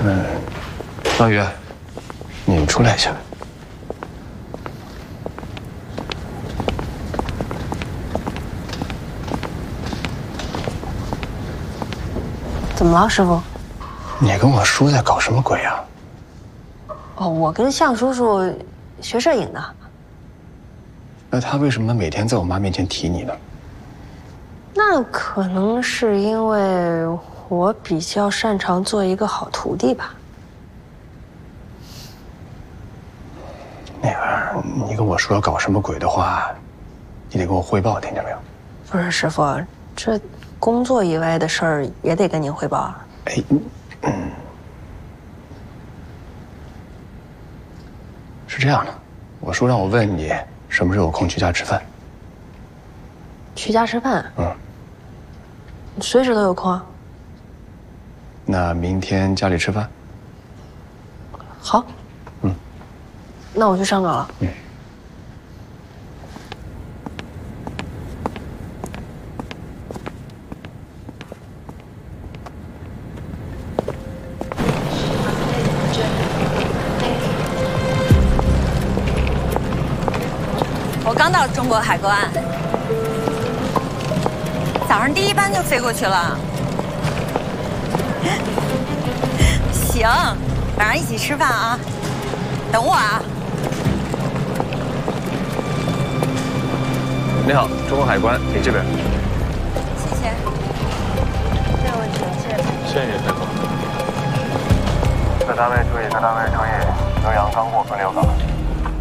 老于，你们出来一下。 怎么了，师傅？ 你跟我叔在搞什么鬼啊？ 哦，我跟向叔叔学摄影的。 那他为什么每天在我妈面前提你呢？ 那可能是因为我比较擅长做一个好徒弟吧。 那个，你跟我说要搞什么鬼的话，你得跟我汇报，听见没有？ 不是师傅，这工作以外的事儿也得跟您汇报啊。 哎，是这样的，我叔让我问你什么时候有空去家吃饭。 去家吃饭？随时都有空啊。 那明天家里吃饭？ 好。那我去上岗了。 我刚到中国海关，早上第一班就飞过去了。行，晚上一起吃饭啊，等我啊。 你好，中国海关，你这边。 谢谢。没有问题，谢谢。 谢谢你，太空。 各单位注意，各单位注意，浏阳刚过分流岗。